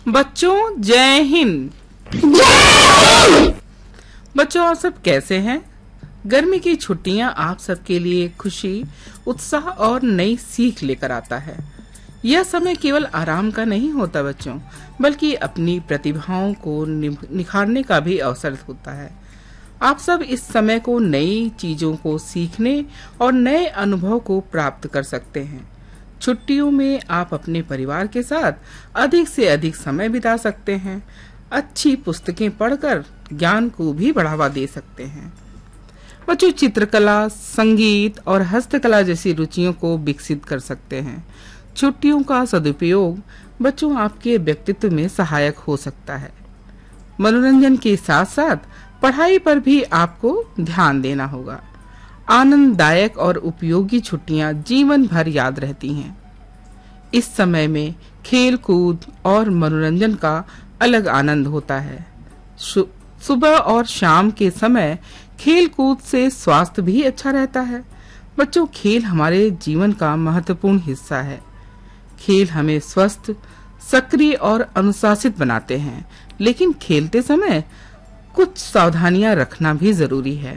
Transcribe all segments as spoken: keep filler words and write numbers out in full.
बच्चों जय हिंद। बच्चों आप सब कैसे हैं? गर्मी की छुट्टियां आप सबके लिए खुशी, उत्साह और नई सीख लेकर आता है। यह समय केवल आराम का नहीं होता बच्चों, बल्कि अपनी प्रतिभाओं को निखारने का भी अवसर होता है। आप सब इस समय को नई चीजों को सीखने और नए अनुभव को प्राप्त कर सकते हैं। छुट्टियों में आप अपने परिवार के साथ अधिक से अधिक समय बिता सकते हैं। अच्छी पुस्तकें पढ़कर ज्ञान को भी बढ़ावा दे सकते हैं। बच्चों चित्रकला, संगीत और हस्तकला जैसी रुचियों को विकसित कर सकते हैं। छुट्टियों का सदुपयोग बच्चों आपके व्यक्तित्व में सहायक हो सकता है। मनोरंजन के साथ साथ पढ़ाई पर भी आपको ध्यान देना होगा। आनंददायक और उपयोगी छुट्टियां जीवन भर याद रहती हैं। इस समय में खेल कूद और मनोरंजन का अलग आनंद होता है। सुबह और शाम के समय खेल कूद से स्वास्थ्य भी अच्छा रहता है। बच्चों खेल हमारे जीवन का महत्वपूर्ण हिस्सा है। खेल हमें स्वस्थ, सक्रिय और अनुशासित बनाते हैं, लेकिन खेलते समय कुछ सावधानियां रखना भी जरूरी है।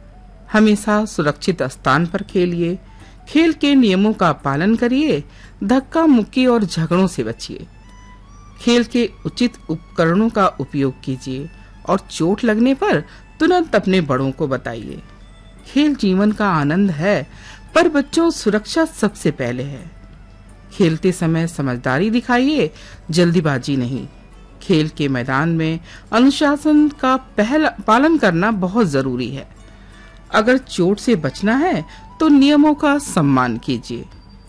हमेशा सुरक्षित स्थान पर खेलिए, खेल के नियमों का पालन करिए, धक्का मुक्की और झगड़ों से बचिए। खेल के उचित उपकरणों का उपयोग कीजिए और चोट लगने पर तुरंत अपने बड़ों को बताइए। खेल जीवन का आनंद है, पर बच्चों सुरक्षा सबसे पहले है। खेलते समय समझदारी दिखाइए, जल्दीबाजी नहीं। खेल के मैदान में अनुशासन का पहला पालन करना बहुत जरूरी है। अगर चोट से बचना है तो नियमों का सम्मान कीजिए।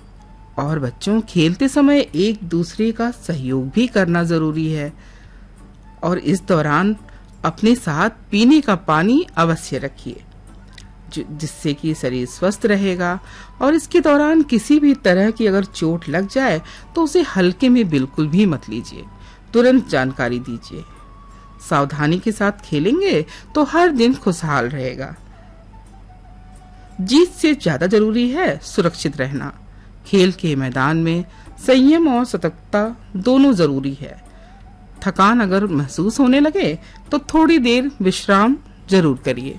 और बच्चों खेलते समय एक दूसरे का सहयोग भी करना जरूरी है। और इस दौरान अपने साथ पीने का पानी अवश्य रखिए, जिससे कि शरीर स्वस्थ रहेगा। और इसके दौरान किसी भी तरह की अगर चोट लग जाए तो उसे हल्के में बिल्कुल भी मत लीजिए, तुरंत जानकारी दीजिए। सावधानी के साथ खेलेंगे तो हर दिन खुशहाल रहेगा। जीत से ज्यादा जरूरी है सुरक्षित रहना। खेल के मैदान में संयम और सतर्कता दोनों जरूरी है। थकान अगर महसूस होने लगे तो थोड़ी देर विश्राम जरूर करिए।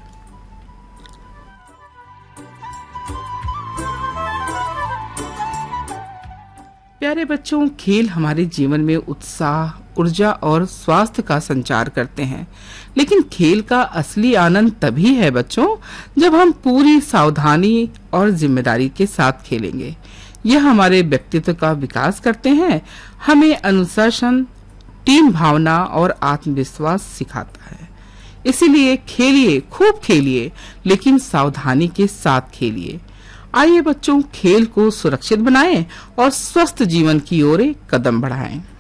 प्यारे बच्चों, खेल हमारे जीवन में उत्साह, ऊर्जा और स्वास्थ्य का संचार करते हैं, लेकिन खेल का असली आनंद तभी है बच्चों जब हम पूरी सावधानी और जिम्मेदारी के साथ खेलेंगे। यह हमारे व्यक्तित्व का विकास करते हैं, हमें अनुशासन, टीम भावना और आत्मविश्वास सिखाता है। इसीलिए खेलिए, खूब खेलिए, लेकिन सावधानी के साथ खेलिए। आइए बच्चों खेल को सुरक्षित बनाएं और स्वस्थ जीवन की ओर कदम बढ़ाएं।